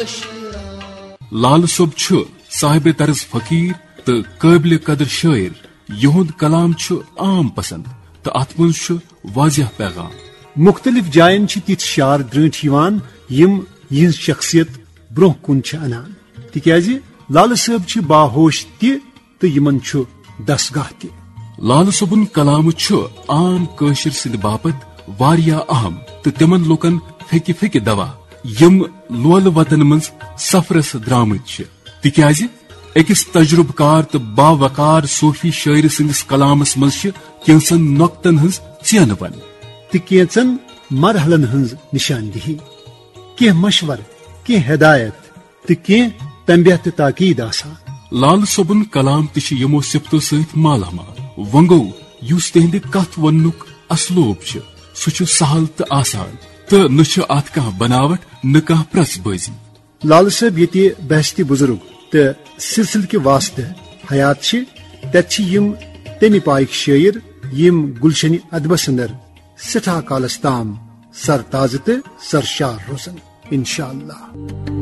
لال صوب صاحب طرز فقیر تو قابل قدر شاعر. یہند کلام عام پسند تو ات من واضح پیغام. مختلف جائن تیت شعر درنٹ یم یہ شخصیت برہ کن انان تکیاز لال صاحب باہوش تو یمن دستگاہ تہ. لال صوبن کلام عام قاشر سند باپت واریا اہم تو تمن لوکن پھکہ دوا یم لول وطن من سفرس درامت تکیاز اکس تجربہ کار تو باوقار صوفی شاعر سندس کلامس مز کینچن نقطن ہز چین ون تو کینچن مرحلن ہز نشاندہی کی مشور کی ہدایت تو کی تنبیہ تاکید آسان. لال صوبن کلام تمو صفتو ست مالا مال. ونگو یس تہند کت ونک اسلوب سہ سہل تو آسان تو نہ ات کھانا بناوٹ نہ کھانا پرس بازی. لال صاحب یہ بحثت بزرگ تو سلسلہ کے واسطہ حیات تت تمہ پائک شاعر یم گلشن ادبس اندر سٹھا کالس تام سر تازہ تو سرشار روزن انشاءاللہ.